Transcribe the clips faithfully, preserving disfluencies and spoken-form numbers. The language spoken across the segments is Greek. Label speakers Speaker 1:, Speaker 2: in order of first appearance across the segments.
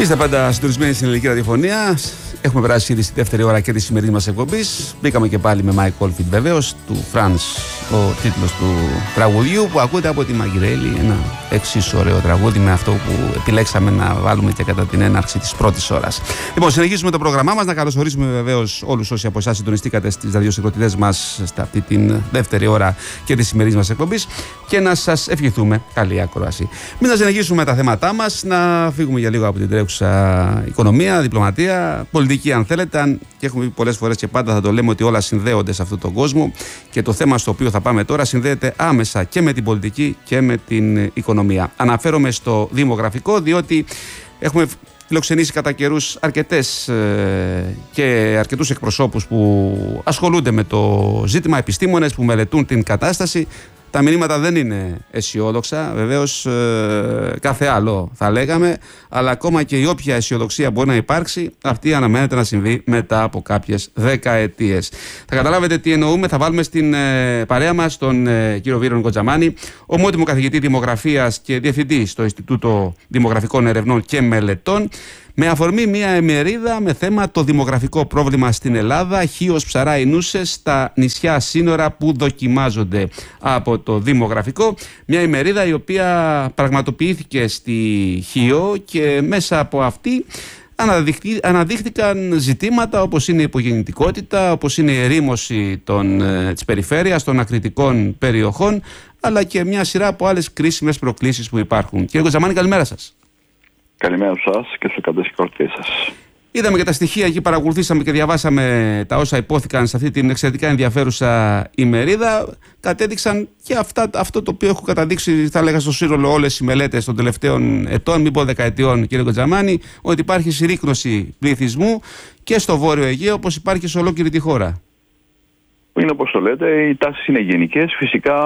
Speaker 1: Είστε πάντα συντονισμένοι στην ελληνική ραδιοφωνία. Έχουμε περάσει ήδη στη δεύτερη ώρα και τη σημερινή μας εκπομπής. Μπήκαμε και πάλι με Mike Oldfield, βεβαίως, του France, ο τίτλος του τραγουδιού που ακούτε από τη Μαγκυρέλη. Ένα εξίσου ωραίο τραγούδι με αυτό που επιλέξαμε να βάλουμε και κατά την έναρξη της πρώτης ώρας. Λοιπόν, συνεχίζουμε το πρόγραμμά μας. Να καλωσορίσουμε βεβαίως όλους όσοι από εσάς συντονιστήκατε στις ραδιοσυγκροτητές μας σε αυτή την δεύτερη ώρα και τη σημερινή μας εκπομπής και να σας ευχηθούμε καλή ακρόαση. Μην να συνεχίσουμε τα θέματά μας, να φύγουμε για λίγο από την τρέχουσα οικονομία, διπλωματία, πολιτική αν θέλετε. Αν και έχουμε πει πολλές φορές και πάντα θα το λέμε ότι όλα συνδέονται σε αυτόν τον κόσμο και το θέμα στο οποίο θα πάμε τώρα συνδέεται άμεσα και με την πολιτική και με την οικονομία. Αναφέρομαι στο δημογραφικό, διότι έχουμε φιλοξενήσει κατά καιρούς αρκετές ε, και αρκετούς εκπροσώπους που ασχολούνται με το ζήτημα, επιστήμονες που μελετούν την κατάσταση. Τα μηνύματα δεν είναι αισιόδοξα, βεβαίως ε, κάθε άλλο θα λέγαμε, αλλά ακόμα και η όποια αισιοδοξία μπορεί να υπάρξει, αυτή αναμένεται να συμβεί μετά από κάποιες δεκαετίες. Θα καταλάβετε τι εννοούμε, θα βάλουμε στην ε, παρέα μας τον ε, κύριο Βίρον Κοντζαμάνη, ομότιμο καθηγητή δημογραφίας και διευθυντή στο Ινστιτούτο Δημογραφικών Ερευνών και Μελετών, με αφορμή μια ημερίδα με θέμα το δημογραφικό πρόβλημα στην Ελλάδα, Χίος, Ψαρά, Ινούσες, στα νησιά σύνορα που δοκιμάζονται από το δημογραφικό. Μια ημερίδα η οποία πραγματοποιήθηκε στη Χίο και μέσα από αυτή αναδείχθηκαν ζητήματα όπως είναι η υπογεννητικότητα, όπως είναι η ερήμωση των, της περιφέρειας, των ακριτικών περιοχών, αλλά και μια σειρά από άλλες κρίσιμες προκλήσεις που υπάρχουν. Κύριε Κοντζαμάνη, καλημέρα σας.
Speaker 2: Καλημέρα σας και στους εκατομμυριωτές σας.
Speaker 1: Είδαμε και τα στοιχεία εκεί, παρακολουθήσαμε και διαβάσαμε τα όσα υπόθηκαν σε αυτή την εξαιρετικά ενδιαφέρουσα ημερίδα. Κατέδειξαν και αυτά, αυτό το οποίο έχω καταδείξει, θα έλεγα, στο σύνολο όλες οι μελέτες των τελευταίων ετών, μην πω δεκαετιών, κύριε Κοντζαμάνη, ότι υπάρχει συρρίκνωση πληθυσμού και στο Βόρειο Αιγαίο, όπως υπάρχει σε ολόκληρη τη χώρα.
Speaker 2: Είναι όπως το λέτε, οι τάσεις είναι γενικές. Φυσικά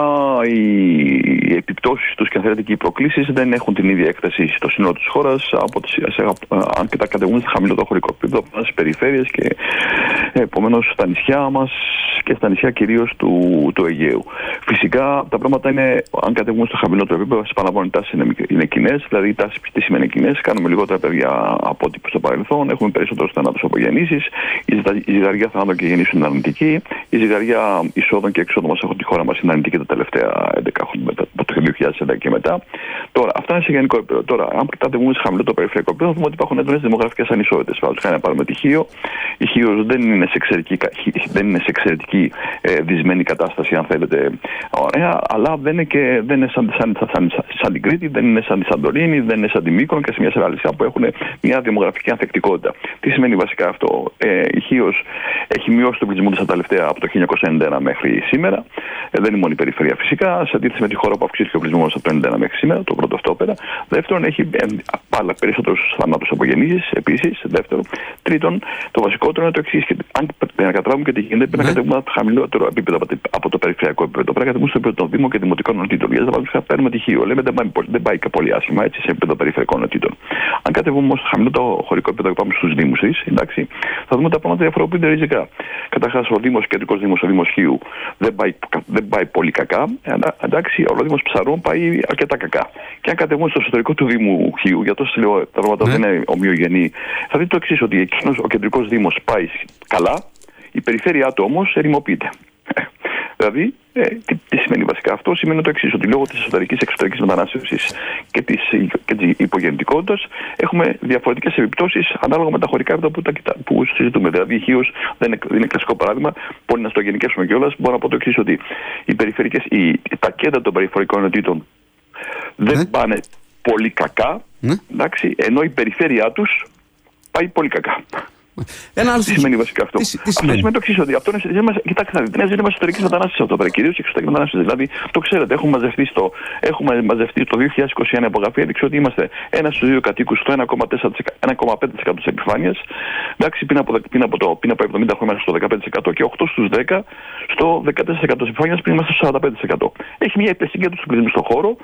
Speaker 2: οι επιπτώσεις τους και αν θέλετε και οι προκλήσεις δεν έχουν την ίδια έκταση στο σύνολο της χώρας, από τις, σε, αν και τα κατεβούν στα χαμηλό το χωρικό επίπεδο, στις περιφέρειες και επομένως στα νησιά μας και στα νησιά κυρίως του, του Αιγαίου. Φυσικά τα πράγματα είναι, αν κατεβούν στο χαμηλό το επίπεδο, επαναλαμβάνω, οι τάσεις είναι, είναι κοινές, δηλαδή οι τάσεις τι σημαίνει κοινές, κάνουμε λιγότερα παιδιά από ό,τι στο παρελθόν, έχουμε περισσότερους θανάτους από γεννήσεις, η ζυγαριά θανάτων και γεννήσεων είναι αρνητική, η ζυγαριά εισόδων και εξόδων μας από τη χώρα μας είναι αρνητική τα τελευταία έντεκα χρόνια, από το δύο χιλιάδες έντεκα και μετά. Τώρα, αυτά είναι σε γενικό επίπεδο. Τώρα, αν κατεβούμε σε χαμηλό το περιφερειακό επίπεδο, θα δούμε ότι υπάρχουν έντονες δημογραφικές ανισότητες. Παραδείγματος χάρη, να πάρουμε τη Χίο. Η Χίο δεν είναι σε εξαιρετική, δεν είναι σε εξαιρετική ε, δυσμένη κατάσταση, αν θέλετε, ωραία, αλλά δεν είναι, και, δεν είναι σαν, σαν, σαν, σαν, σαν την Κρήτη, δεν είναι σαν τη Σαντορίνη, δεν είναι σαν τη Μύκονο και σε μια σειρά νησιά που έχουν μια δημογραφική ανθεκτικότητα. Τι σημαίνει βασικά αυτό? Ε, η Χίος έχει μειώσει τον πληθυσμό της τα τελευταία από το χίλια εννιακόσια ενενήντα ένα μέχρι σήμερα. Ε, δεν είναι μόνο η περιφέρεια φυσικά, σε αντίθεση με τη χώρα που αυξήθηκε ο πληθυσμός από το ενενήντα ένα μέχρι σήμερα, το πρώτο αυτό πέρα. Δεύτερον, έχει άλλα περισσότερους θανάτους από γεννήσεις επίσης. Δεύτερον. Τρίτον, το βασικότερο είναι το εξής. Αν να καταλάβουμε και τι γίνεται, πρέπει να κατεβούμε το χαμηλότερο επίπεδο από το περιφερειακό επίπεδο. Πρέπει να κατεβούμε στο επίπεδο των δήμων και δημοτικών ενωτήτων. Γιατί θα παίρνουμε τη Χίο. Λέμε δεν πάει, δεν πάει και πολύ άσχημα έτσι, σε επίπεδο περιφερειακών ενωτήτων. Αν κατεβούμε όμως στο χαμηλότερο χωρικό επίπεδο και πάμε στους δήμους της, εντάξει, θα δούμε τα πράγματα διαφοροποιούνται ριζικά. Καταρχάς, ο Δήμος, κεντρικός Δήμος, ο Δήμος Χίου δεν πάει, δεν πάει πολύ κακά. Εντάξει, ο Δήμος Ψαρών πάει αρκετά κακά. Και αν κατεβούμε στο εσωτερικό του Δήμου Χίου, για τόσο λέω τα πράγματα ναι. δεν είναι ομοιογενή, θα δείτε το εξής, ότι εκείνος ο κεντρικός Δήμος πάει καλά, η περιφέρειά του όμως ερημοποιείται. Δηλαδή, ε, τι, τι σημαίνει βασικά αυτό? Σημαίνει το εξής, ότι λόγω της εσωτερικής εξωτερικής μετανάστευσης και της, και της υπογεννητικότητας έχουμε διαφορετικές επιπτώσεις ανάλογα με τα χωρικά επίπεδα που, που συζητούμε. Δηλαδή, η Χίος δεν είναι, δεν είναι κλασικό παράδειγμα, μπορεί να στο γενικεύσουμε κιόλας. Μπορώ να πω το εξής, ότι οι περιφερειακές, οι, τα κέντρα των περιφορικών ενωτήτων δεν ναι. πάνε πολύ κακά, ναι. εντάξει, ενώ η περιφέρειά τους πάει πολύ κακά.
Speaker 1: Ένα άλλο
Speaker 2: τι σημαίνει βασικά αυτό?
Speaker 1: Τι, τι
Speaker 2: αυτό σημαίνει το εξής, ότι αυτό είναι ζήτημα, κοιτάξτε, είναι ζήτημα εσωτερικής μετανάστευσης αυτό πέρα, κυρίως και εξωτερικής μετανάστευσης. Δηλαδή, το ξέρετε, έχουμε μαζευτεί, στο, έχουμε μαζευτεί το δύο χιλιάδες είκοσι ένα υπογραφή, έδειξε ότι είμαστε ένα στους δύο κατοίκους στο ένα κόμμα πέντε τοις εκατό της επιφάνειας. Εντάξει, πριν από, πριν από, το, πριν από εβδομήντα χρόνια στο δεκαπέντε τοις εκατό και οκτώ στους δέκα στο δεκατέσσερα τοις εκατό της επιφάνειας, πριν είμαστε στο σαράντα πέντε τοις εκατό. Έχει μια υπερσυγκέντρωση του πληθυσμού στον χώρο.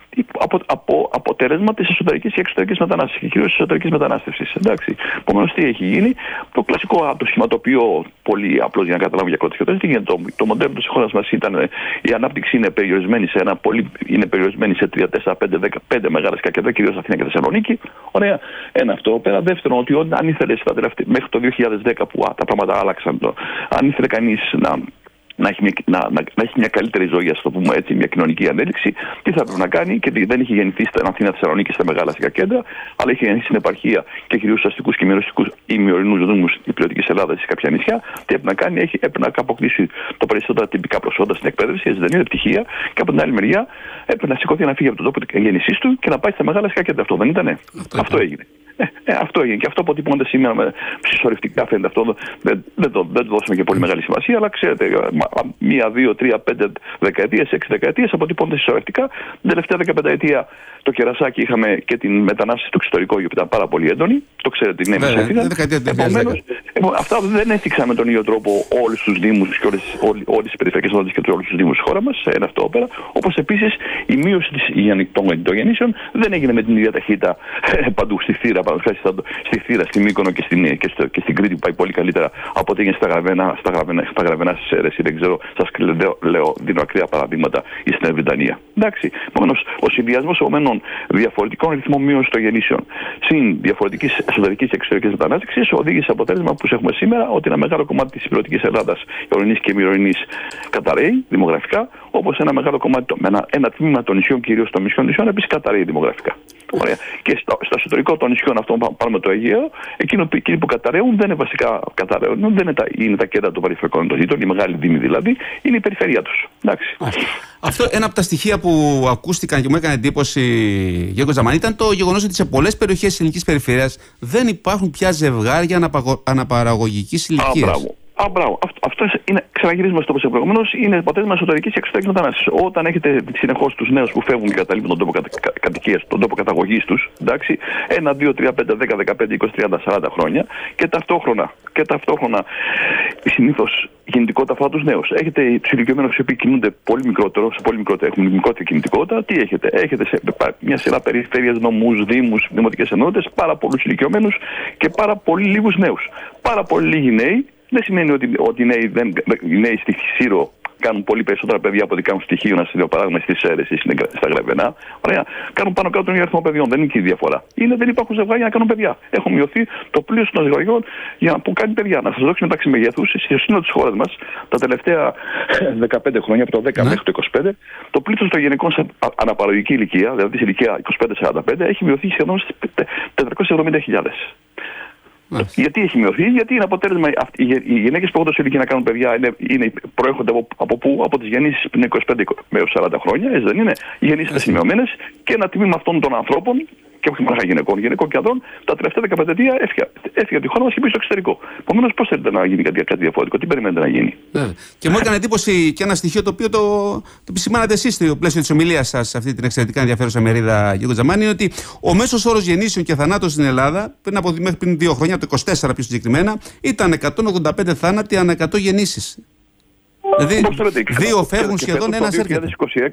Speaker 2: από, από, αποτέλεσμα της εσωτερικής και εξωτερικής μετανάστευσης και κυρίως της εσωτερικής μετανάστευσης. Εντάξει. Επομένως, τι έχει γίνει? Το κλασικό, το σχηματοποιώ πολύ απλώς για να καταλάβω για κότες και τι γίνεται. Το, το μοντέλο της χώρας μας ήταν η ανάπτυξη είναι περιορισμένη σε ένα πολύ, είναι περιορισμένη σε τρία, τέσσερα, πέντε, δέκα, πέντε μεγάλες κακεδά, κυρίως Αθήνα και Θεσσαλονίκη. Ωραία. Ένα αυτό. Πέρα δεύτερον, ότι αν ήθελε μέχρι το δύο χιλιάδες δέκα που α, τα πράγματα άλλαξαν, το, αν ήθελε κανείς να. Να έχει, μια, να, να, να έχει μια καλύτερη ζωή, ας το πούμε έτσι, μια κοινωνική ανέλυξη, τι θα πρέπει να κάνει? Και δεν είχε γεννηθεί στην Αθήνα, Θεσσαλονίκη, στα μεγάλα αστικά κέντρα, αλλά είχε γεννηθεί στην επαρχία και κυρίως στους αστικούς και μειονεκτικούς ή μειωρινούς δήμους της υπηρετικής Ελλάδας ή σε κάποια νησιά. Τι έπρεπε να κάνει? Έχει, έπρεπε να αποκτήσει το περισσότερα τυπικά προσόντα στην εκπαίδευση, έτσι δεν είναι, πτυχία, και από την άλλη μεριά έπρεπε να σηκωθεί να φύγει από τον τόπο γέννησής του και να πάει στα μεγάλα αστικά κέντρα. Αυτό δεν ήτανε? Αυτό, αυτό έγινε. Ε, ε, αυτό έγινε. Και αυτό αποτυπώνεται σήμερα με συσσωρευτικά, φαίνεται αυτό. Δεν, δεν, το, δεν το δώσουμε και πολύ μεγάλη σημασία, αλλά ξέρετε, μία, δύο, τρία, πέντε δεκαετίες, έξι δεκαετίες αποτυπώνεται συσσωρευτικά. Την τελευταία δεκαπενταετία το κερασάκι είχαμε και την μετανάστευση στο εξωτερικό, η οποία ήταν πάρα πολύ έντονη. Το ξέρετε, είναι μέσα έφυγαν. Επομένως, αυτά δεν έθιξαν με τον ίδιο τρόπο όλους τους δήμους και όλες τις περιφερειακές ενότητες και όλους τους δήμους της χώρας μας. Ένα αυτό πέρα. Όπως επίσης η μείωση των γεννήσεων δεν έγινε με την ίδια ταχύτητα παντού στη θύρα. Στη Θήρα, στη Μύκονο και στην, και, στο, και στην Κρήτη που πάει πολύ καλύτερα από ό,τι έγινε στα Γραβενά, στα Γραβενά, στα Γραβενά στις Σέρρες ή δεν ξέρω, σας λέω, λέω, δίνω ακραία παραδείγματα ή στην Ευρυτανία. Εντάξει, επομένως ο συνδυασμός ομένων διαφορετικών ρυθμών μείωσης των γεννήσεων συν διαφορετικής εσωτερικής και εξωτερικής μετανάστευσης οδήγησε σε αποτέλεσμα που έχουμε σήμερα ότι ένα μεγάλο κομμάτι της υπηρετικής Ελλάδας, ορεινής και μη καταραίει δημογραφικά, όπως ένα μεγάλο κομμάτι, ένα, ένα τμήμα των νησιών, κυρίως των νησιών, νησιών επίσης καταραίει δημογραφικά. Ωραία. Και στο, στο εσωτερικό των νησιών αυτών που πάρουμε το Αιγαίο, εκείνο, εκείνοι που καταραίουν δεν είναι βασικά καταραίουν, δεν είναι τα, είναι τα κέντρα των περιφερειακών εντοτήτων, οι μεγάλοι δήμοι δηλαδή, είναι η περιφέρεια τους. Εντάξει.
Speaker 1: Αυτό ένα από τα στοιχεία που ακούστηκαν και μου έκανε εντύπωση, Γιώργο Τζαμανή, ήταν το γεγονός ότι σε πολλές περιοχές της ελληνικής περιφέρειας δεν υπάρχουν πια ζευγάρια αναπαγω... αναπαραγωγικής ηλικίας.
Speaker 2: Α, μπράβο. Αυτό είναι, ξαναγυρίζουμε στο προηγούμενος, είναι αποτέλεσμα εσωτερικής και εξωτερικής μετανάστευσης. Όταν έχετε συνεχώς τους νέους που φεύγουν και καταλήγουν τον τόπο κατα... κατοικίας, τον τόπο καταγωγής τους, εντάξει, ένα, δύο, τρία, πέντε, δέκα, δεκαπέντε, είκοσι, τριάντα, σαράντα χρόνια και ταυτόχρονα, και ταυτόχρονα συνήθως κινητικότητα αφορά τους νέους. Έχετε τους ηλικιωμένους οι οποίοι κινούνται πολύ μικρότερο, σε πολύ μικρότερο, έχουν μικρότερη κινητικότητα. Τι έχετε? Έχετε σε μια σειρά περιφέρειες, νομούς, δήμους, δημοτικές ενότητες, πάρα πολλούς ηλικιωμένους και πάρα πολύ λίγους νέους. Πάρα πολύ λίγοι νέοι. Δεν σημαίνει ότι, ότι οι, νέοι δεν, οι νέοι στη Σύρο κάνουν πολύ περισσότερα παιδιά από ό,τι κάνουν στη Χίο, να σας λέω παράδειγμα, στις Σέρρες ή στα Γραβενά. Ωραία. Κάνουν πάνω κάτω τον ίδιο αριθμό παιδιών. Δεν είναι και η διαφορά. Είναι δεν υπάρχουν ζευγάρια να κάνουν παιδιά. Έχουν μειωθεί το πλοίο των ζευγαριών για να που κάνει παιδιά. Να σας δώσω μεταξύ μεγέθους, στο σύνολο της χώρας μας, τα τελευταία δεκαπέντε χρόνια, από το δέκα ναι. μέχρι το είκοσι πέντε, το πλήθος των γυναικών σε αναπαραγωγική ηλικία, δηλαδή της ηλικία είκοσι πέντε σαράντα πέντε, έχει μειωθεί σχεδόν στις τετρακόσιες εβδομήντα χιλιάδες. Yes. Γιατί έχει μειωθεί? Γιατί είναι αποτέλεσμα. Οι γυναίκες που έχουν τόσο ηλικία να κάνουν παιδιά είναι, είναι, προέρχονται από, από πού? Από τις γεννήσεις πριν είκοσι πέντε έως σαράντα χρόνια, έτσι δεν είναι? Οι γεννήσεις είναι σημειωμένες και ένα τμήμα αυτών των ανθρώπων, και όχι μόνο γυναικών, γυναικών και ανδρών, τα τελευταία δεκαπέντε ετία έφυγε, έφυγε από τη χώρα μας και πήγε στο εξωτερικό. Επομένως, πώς θέλετε να γίνει κάτι, κάτι διαφορετικό, τι περιμένετε να γίνει? Yeah.
Speaker 1: Και μου έκανε εντύπωση και ένα στοιχείο το οποίο το, το επισημάνατε εσείς στο πλαίσιο της ομιλίας σας σε αυτή την εξαιρετικά ενδιαφέρουσα μερίδα, Γιώργο Τζαμάνη, είναι ότι ο μέσος όρος γεννήσεων και θανάτων στην Ελλάδα πριν από μέχρι πριν δύο χρόνια, το είκοσι τέσσερα πιο συγκεκριμένα, ήταν εκατόν ογδόντα πέντε θάνατοι ανά εκατό γεννήσεις. Δηλαδή, δύο φεύγουν σχεδόν, ένας έρχεται.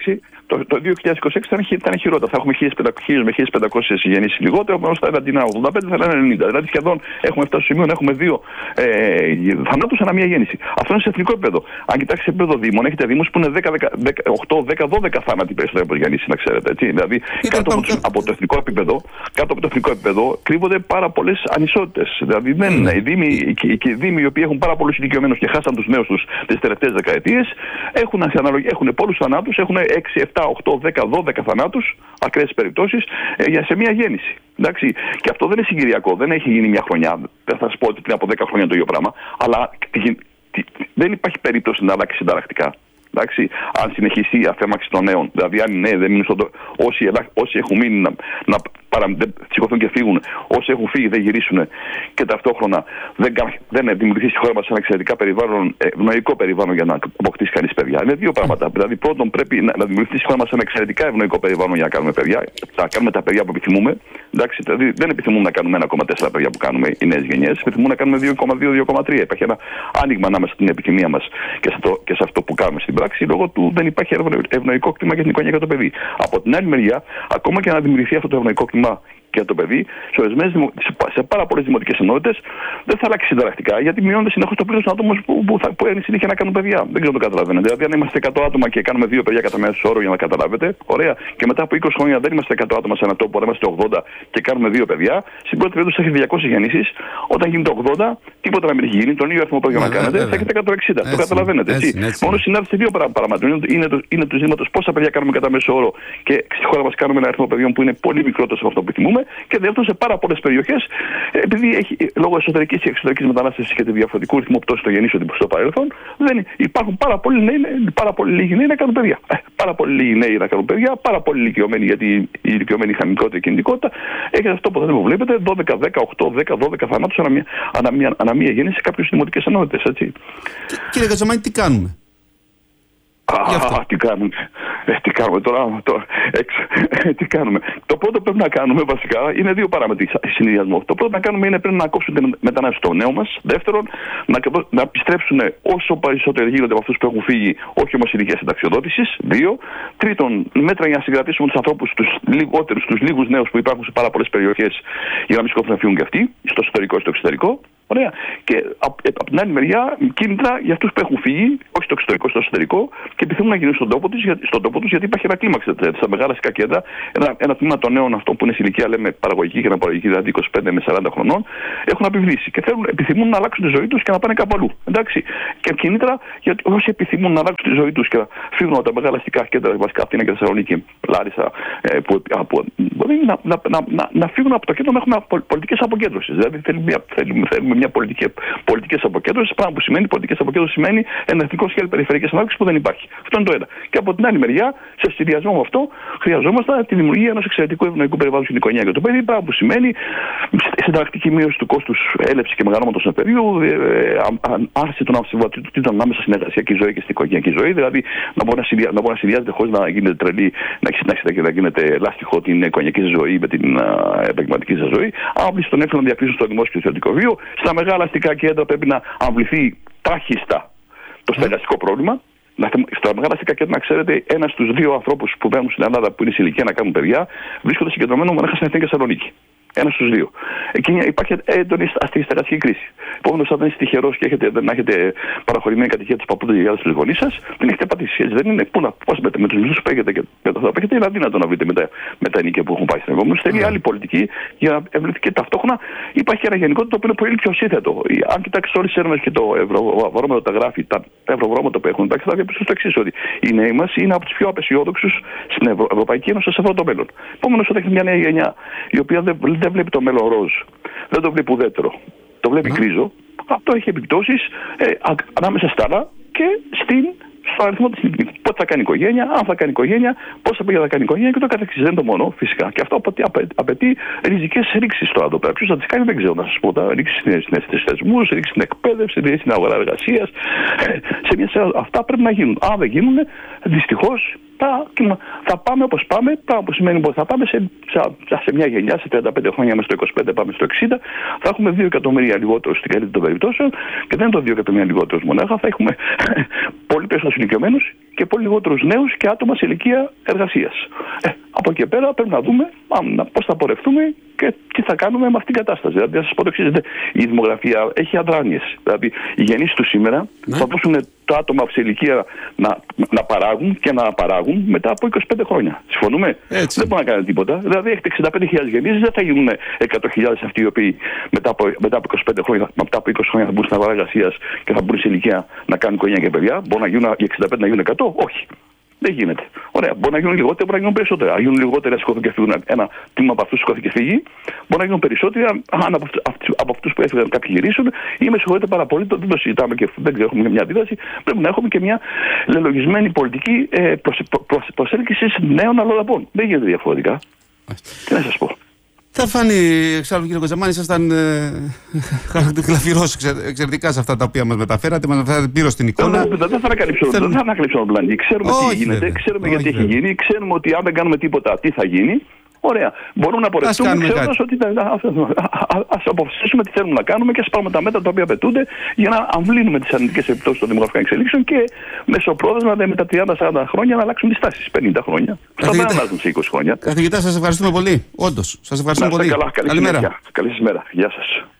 Speaker 2: Το, το δύο χιλιάδες είκοσι έξι ήταν, ήταν χειρότερα. Θα έχουμε χίλιες με χίλιες πεντακόσιες γεννήσεις λιγότερο, όμως θα είναι ογδόντα πέντε, θα είναι ενενήντα. Δηλαδή σχεδόν έχουμε φτάσει στο σημείο να έχουμε δύο ε, θανάτους ανά μία γέννηση. Αυτό είναι σε εθνικό επίπεδο. Αν κοιτάξει σε επίπεδο δήμων, έχετε δήμους που είναι οκτώ, δέκα, δώδεκα θάνατοι περισσότερο από γεννήσεις, να ξέρετε. Έτσι. Δηλαδή κάτω από, το, από το εθνικό επίπεδο, κάτω από το εθνικό επίπεδο κρύβονται πάρα πολλές ανισότητες. Δηλαδή δεν είναι. Οι δήμοι, οι, οι δήμοι οι οποίοι έχουν πάρα πολλούς ηλικιωμένους και χάσαν τους νέους τους τις τελευταίες δεκαετίες έχουν, έχουν πολλούς θανάτους, έχουν έξι, επτά, οκτώ, δέκα, δώδεκα θανάτους, ακραίες περιπτώσεις, ε, σε μία γέννηση. Εντάξει. Και αυτό δεν είναι συγκυριακό, δεν έχει γίνει μια χρονιά. Δεν θα σας πω ότι πριν από δέκα χρόνια το ίδιο πράγμα, αλλά τι, τι, δεν υπάρχει περίπτωση να αλλάξει συνταρακτικά. Εντάξει, αν συνεχίσει η αφέμαξη των νέων, δηλαδή αν οι νέοι δεν μείνουν στον τόπο, όσοι, όσοι έχουν μείνει να, να παρα, δεν σηκωθούν και φύγουν, όσοι έχουν φύγει δεν γυρίσουν και ταυτόχρονα δεν, δεν δημιουργηθεί στη χώρα μας ένα εξαιρετικά περιβάλλον, ευνοϊκό περιβάλλον για να αποκτήσει κανείς παιδιά. Είναι δύο πράγματα. Δηλαδή, πρώτον, πρέπει να, να δημιουργηθεί στη χώρα μας ένα εξαιρετικά ευνοϊκό περιβάλλον για να κάνουμε παιδιά, να κάνουμε τα παιδιά που επιθυμούμε. Εντάξει, δηλαδή, δεν επιθυμούμε να κάνουμε ένα κόμμα τέσσερα παιδιά που κάνουμε οι νέες γενιές, επιθυμούμε να κάνουμε δύο κόμμα δύο με δύο κόμμα τρία. Υπάρχει ένα άνοιγμα ανάμεσα στην επιθυμία μας και σε, το, και σε αυτό που κάνουμε στην πράξη, λόγω του δεν υπάρχει ευνοϊκό κλίμα για την οικογένεια και το παιδί. Από την άλλη μεριά, ακόμα και να δημιουργηθεί αυτό το ευνοϊκό κλίμα για το παιδί, σε πάρα πολλές δημοτικές ενότητες δεν θα αλλάξει συνταρακτικά, γιατί μειώνεται συνεχώς το πλήθος των ατόμων που, που, που, που είναι συνήθεια να κάνουν παιδιά. Δεν ξέρω αν το καταλαβαίνετε. Δηλαδή, αν είμαστε εκατό άτομα και κάνουμε δύο παιδιά κατά μέσο όρο, για να καταλάβετε, ωραία, και μετά από είκοσι χρόνια δεν είμαστε εκατό άτομα σε ένα τόπο, αλλά είμαστε ογδόντα και κάνουμε δύο παιδιά, στην πρώτη περίπτωση θα έχετε διακόσιες γεννήσεις. Όταν γίνεται ογδόντα, τίποτα να μην έχει γίνει, τον ίδιο αριθμό παιδιών να κάνετε, θα έχετε εκατόν εξήντα. Το καταλαβαίνετε. Έτσι. Έτσι, έτσι. Μόνο συνάδει σε δύο παραμέτρων. Είναι, το, είναι του ζήτηματος πόσα παιδιά κάνουμε κατά μέσο όρο και στη χώρα μας κάνουμε ένα αριθμό παιδιών που είναι πολύ μικρότερο από αυτό που επιθυμούμε. Και δεύτερον, σε πάρα πολλές περιοχές, επειδή έχει, λόγω εσωτερικής και εξωτερικής μετανάστευσης και του διαφορετικού ρυθμού πτώσης των γεννήσεων στο παρελθόν, δεν υπάρχουν πάρα πολλοί νέοι, πάρα πολλοί λίγοι νέοι να κάνουν παιδιά. Ε, πάρα πολλοί λίγοι νέοι να κάνουν παιδιά, πάρα πολλοί ηλικιωμένοι, γιατί η ηλικιωμένη είχα μικρότερη κινητικότητα. Έχετε αυτό που δεν βλέπετε, δώδεκα, δέκα, οκτώ, δέκα, δώδεκα θανάτους ανά μία, ανά μία, ανά μία γέννηση σε κάποιες δημοτικές ενότητες. Έτσι.
Speaker 1: Κύριε Κατζαμάνη, τι κάνουμε?
Speaker 2: Α, τι κάνουμε. Ε, τι κάνουμε τώρα, τώρα εξ, ε, τι κάνουμε. Το πρώτο που πρέπει να κάνουμε βασικά είναι δύο παράμετροι συνδυασμό. Το πρώτο να κάνουμε είναι πρέπει να κόψουμε την μετανάστευση στο νέο μας. Δεύτερον, να, να επιστρέψουν όσο περισσότερο γίνονται από αυτούς που έχουν φύγει, όχι όμως ηλικία συνταξιοδότησης. Δύο. Τρίτον, μέτρα για να συγκρατήσουμε τους ανθρώπους, τους λιγότερους, τους λίγους νέους που υπάρχουν σε πάρα πολλές περιοχές, για να μην σηκωθούν να φύγουν και αυτοί, στο εσωτερικό ή στο εξωτερικό. Ωραία. Και από απ την άλλη μεριά, κίνητρα για αυτούς που έχουν φύγει, όχι στο εξωτερικό, στο εσωτερικό, και επιθυμούν να γίνουν στον τόπο τους, στον τόπο τους γιατί υπάρχει ένα κλίμαξ στα μεγάλα αστικά κέντρα. Ένα, ένα τμήμα των νέων αυτών που είναι σε ηλικία, λέμε, παραγωγική και αναπαραγωγική, δηλαδή είκοσι πέντε με σαράντα χρονών, έχουν επιβλήσει και θέλουν, επιθυμούν να αλλάξουν τη ζωή τους και να πάνε κάπου αλλού. Εντάξει. Και κίνητρα γιατί όσοι επιθυμούν να αλλάξουν τη ζωή τους και να φύγουν από τα μεγάλα αστικά κέντρα, βασικά Αθήνα και Θεσσαλονίκη, Λάρισα, ε, που, από, μπορεί να, να, να, να, να φύγουν από το κέντρο να έχουμε πολιτικές αποκέντρωσης. Δηλαδή θέλουμε, θέλουμε, θέλουμε μια πολιτική, πολιτικές αποκέντρωσης, πράγμα που σημαίνει πολιτικές αποκέντρωσης σημαίνει ένα εθνικό σχέδιο περιφερειακής ανάπτυξης που δεν υπάρχει. Αυτό είναι το ένα. Και από την άλλη μεριά, σε συνδυασμό με αυτό, χρειαζόμαστε τη δημιουργία ενός εξαιρετικού ευνοϊκού περιβάλλοντος στην οικογένεια και το παιδί, πράγμα που σημαίνει συνταρακτική μείωση του κόστους έλευση και μεγαλώματος του παιδιού, ε, άρση των αμφισβητήτων ανάμεσα στην εργασιακή ζωή και στην οικογενειακή ζωή, δηλαδή να μπορεί να, συνδυα, να, μπορεί να συνδυάζεται χωρίς να γίνεται τρελή, να, να, να γίνεται λάστιχο την οικογενειακή ζωή με την επαγγελματική ζωή, άβληση των εύκολων διακρίσεων στο δημόσιο και στο ιδιωτικό βίο. Στα μεγάλα αστικά κέντρα πρέπει να αμβληθεί τάχιστα το στεγαστικό πρόβλημα. Στα μεγάλα αστικά κέντρα, να ξέρετε, ένα στους δύο ανθρώπους που μένουν στην Ελλάδα που είναι σε ηλικία να κάνουν παιδιά βρίσκονται συγκεντρωμένο μονάχα στην Αθήνα και Θεσσαλονίκη. Ένα στους δύο. Εκεί υπάρχει έντονη στεγαστική κρίση. Επομένως, αν δεν είστε τυχερός και έχετε, δεν έχετε παραχωρημένη κατοικία του παππού του γιαγιάδες της γονείς σας, δεν έχετε πατήσει. Έτσι δεν είναι. Πού να πώς με, με τους μισθούς που έχετε και με το θα έχετε, είναι αδύνατο να βρείτε με τα, με τα ενοικία που έχουν πάει στην επόμενη. Θέλει άλλη πολιτική για να ευρεθεί και ταυτόχρονα υπάρχει ένα γενικό το οποίο είναι πολύ πιο σύνθετο. Αν κοιτάξετε όλες τις έρευνες και το ευρωβαρόμετρο τα γράφει, τα ευρωβαρόμετρα που έχουν υπάρξει, θα διαπιστώσετε το εξής, ότι οι νέοι μας είναι από τους πιο απεσιόδοξους στην Ευρω... Ευρωπαϊκή Ένωση σε αυτό το μέλλον. Επομένως, όταν έχει μια νέα γενιά η οποία δεν, δεν βλέπει το μέλλον ροζ, δεν το βλέπει ουδέτερο, το βλέπει γκρίζο, αυτό έχει επιπτώσεις ε, ανάμεσα στα άλλα και στην, στον αριθμό της ηλικίας. Πότε θα κάνει οικογένεια, αν θα κάνει οικογένεια, πόσα παιδιά θα κάνει οικογένεια και το καθεξής. Δεν είναι το μόνο, φυσικά. Και αυτό απαιτεί, απαιτεί ριζικές ρήξεις τώρα εδώ πέρα. Ποιος θα τις κάνει, δεν ξέρω να σας πω. Ρήξεις στους θεσμούς, ρήξεις στην εκπαίδευση, ρήξεις στην αγορά εργασίας. Σε μια σειρά, αυτά πρέπει να γίνουν. Αν δεν γίνουν, δυστυχώς θα, θα πάμε όπως πάμε. Πράγμα που σημαίνει ότι θα πάμε σε, σε, σε μια γενιά, σε τριάντα πέντε χρόνια, μέσα στο είκοσι πέντε πάμε στο εξήντα, θα έχουμε δύο εκατομμύρια λιγότερους στην καλύτερη των περιπτώσεων και δεν είναι το δύο εκατομμύρια λιγότερους μονάχα, θα έχουμε πολύ περισσότερους ηλικιωμένους και πολύ λιγότερους νέους και άτομα σε ηλικία εργασίας. Ε, από εκεί πέρα πρέπει να δούμε πώς θα πορευτούμε και τι θα κάνουμε με αυτήν την κατάσταση. Δηλαδή, να σας πω το εξής, η δημογραφία έχει αδράνειες. Δηλαδή, οι γεννήσεις του σήμερα ναι. θα δώσουν τα άτομα σε ηλικία να, να παράγουν και να παράγουν μετά από είκοσι πέντε χρόνια. Συμφωνούμε? Έτσι. Δεν μπορεί να κάνει τίποτα. Δηλαδή, έχετε εξήντα πέντε χιλιάδες γεννήσεις, δεν θα γίνουν εκατό χιλιάδες αυτοί οι οποίοι μετά από, μετά από είκοσι πέντε χρόνια, μετά από είκοσι χρόνια θα μπουν στην αγορά εργασίας και θα μπουν σε ηλικία να κάνουν οικογένεια και παιδιά. Μπορεί να γίνουν οι εξήντα πέντε να γίνουν εκατό? Όχι. Δεν γίνεται. Ωραία. Μπορεί να γίνουν λιγότερα, μπορεί να γίνουν περισσότερα. Αν γίνουν λιγότερα, να σηκώθουν και φύγουν ένα τμήμα από αυτού που σηκώθηκε και φύγει. Μπορεί να γίνουν περισσότερα, αν από αυτού που έφυγαν κάποιοι γυρίσουν, ή με συγχωρείτε πάρα πολύ, δεν το συζητάμε και δεν ξέρω, έχουμε μια αντίδραση. Πρέπει να έχουμε και μια λελογισμένη πολιτική ε, προσέλκυση νέων αλλοδαπών. Δεν γίνεται διαφορετικά. Τι να σας πω.
Speaker 1: Θα φανεί, εξάλλου κύριε Κοτζαμάνη, ήσασταν ε, γλαφυρός εξαιρετικά σε αυτά τα οποία μας μεταφέρατε. Μας μεταφέρατε πλήρως την εικόνα.
Speaker 2: Δεν θα ανακαλύψω Θέλ... τον πλανήτη. Ξέρουμε
Speaker 1: Όχι,
Speaker 2: τι γίνεται,
Speaker 1: βέβαια.
Speaker 2: ξέρουμε
Speaker 1: Όχι,
Speaker 2: γιατί
Speaker 1: βέβαια.
Speaker 2: έχει γίνει, ξέρουμε ότι αν δεν κάνουμε τίποτα, τι θα γίνει. Ωραία. Μπορούμε να πορευτούμε ξέροντας ότι ας αποφασίσουμε τι θέλουμε να κάνουμε και ας πάρουμε τα μέτρα τα οποία απαιτούνται για να αμβλύνουμε τις αρνητικές επιπτώσεις των δημογραφικών εξελίξεων και μεσοπρόθεσμα με τα τριάντα σαράντα χρόνια να αλλάξουν τις τάσεις. πενήντα χρόνια. Αυτά δεν αλλάζουν σε είκοσι χρόνια.
Speaker 1: Καθηγητά, σας ευχαριστούμε πολύ. Όντως. Σας ευχαριστούμε πολύ.
Speaker 2: Καλά, καλή, καλή σας μέρα. Γεια σας.